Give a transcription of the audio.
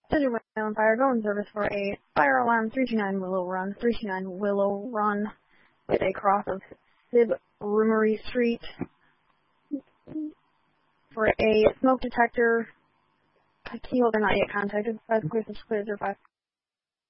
Desert Whale and Fire, go in service for a fire alarm 329 Willow Run, with a cross of Sib Rumery Street. For a smoke detector, key holder not yet contacted, 5 clear 5.